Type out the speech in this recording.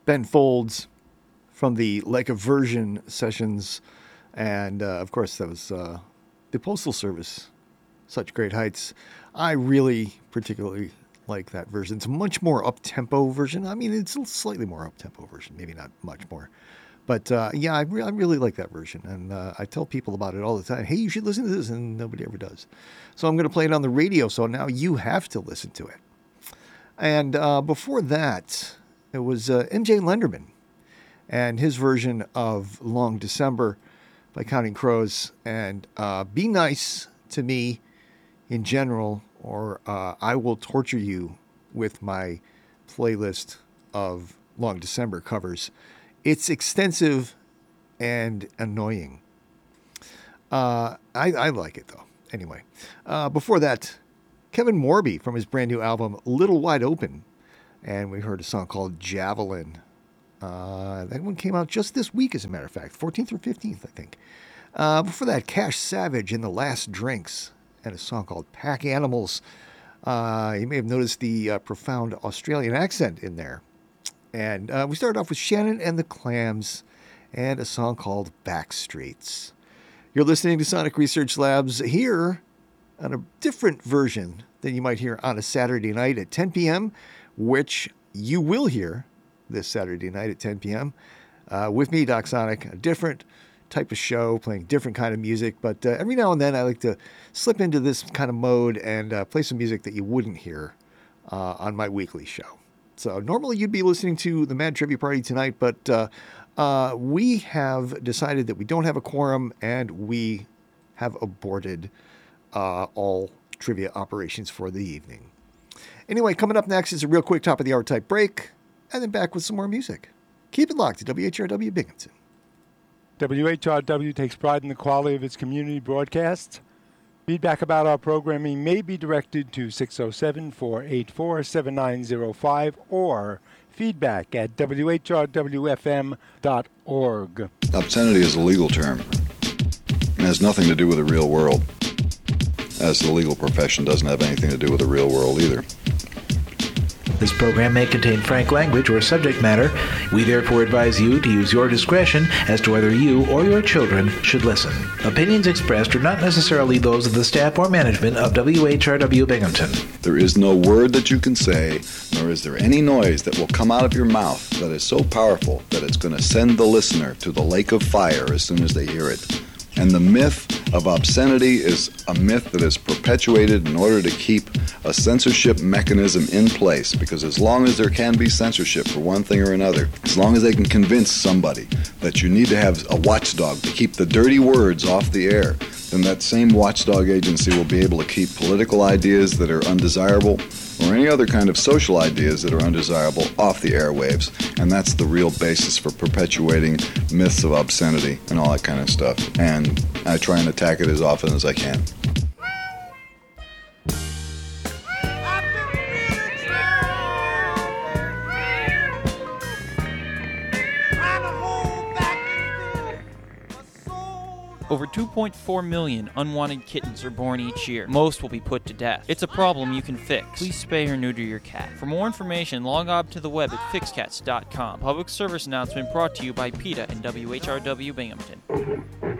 Ben Folds from the Like a Version sessions. And, of course, that was the Postal Service, Such Great Heights. I really particularly like that version. It's a much more up-tempo version. I mean, it's a slightly more up-tempo version, maybe not much more. But, yeah, I really like that version. And I tell people about it all the time. Hey, you should listen to this, and nobody ever does. So I'm going to play it on the radio, so now you have to listen to it. And before that, it was MJ Lenderman and his version of Long December by Counting Crows. And Be Nice to Me in general, or I Will Torture You with my playlist of Long December covers. It's extensive and annoying. I like it, though. Anyway, before that, Kevin Morby from his brand new album, Little Wide Open. And we heard a song called Javelin. That one came out just this week, as a matter of fact, 14th or 15th, I think. Before that, Cash Savage and the Last Drinks, and a song called Pack Animals. You may have noticed the profound Australian accent in there. And we started off with Shannon and the Clams and a song called Backstreets. You're listening to Sonic Research Labs here on a different version than you might hear on a Saturday night at 10 p.m., which you will hear this Saturday night at 10 p.m. With me, Doc Sonic, a different type of show, playing different kind of music. But every now and then I like to slip into this kind of mode and play some music that you wouldn't hear on my weekly show. So normally you'd be listening to the Mad Trivia Party tonight, but we have decided that we don't have a quorum and we have aborted all trivia operations for the evening. Anyway, coming up next is a real quick top of the hour type break, and then back with some more music. Keep it locked to WHRW Binghamton. WHRW takes pride in the quality of its community broadcasts. Feedback about our programming may be directed to 607-484-7905 or feedback at whrwfm.org. Obscenity is a legal term. It has nothing to do with the real world, as the legal profession doesn't have anything to do with the real world either. This program may contain frank language or subject matter. We therefore advise you to use your discretion as to whether you or your children should listen. Opinions expressed are not necessarily those of the staff or management of WHRW Binghamton. There is no word that you can say, nor is there any noise that will come out of your mouth that is so powerful that it's going to send the listener to the lake of fire as soon as they hear it. And the myth of obscenity is a myth that is perpetuated in order to keep a censorship mechanism in place, because as long as there can be censorship for one thing or another, as long as they can convince somebody that you need to have a watchdog to keep the dirty words off the air, then that same watchdog agency will be able to keep political ideas that are undesirable or any other kind of social ideas that are undesirable off the airwaves. And that's the real basis for perpetuating myths of obscenity and all that kind of stuff. And I try and attack it as often as I can. Over 2.4 million unwanted kittens are born each year. Most will be put to death. It's a problem you can fix. Please spay or neuter your cat. For more information, log on to the web at fixcats.com. Public service announcement brought to you by PETA and WHRW Binghamton.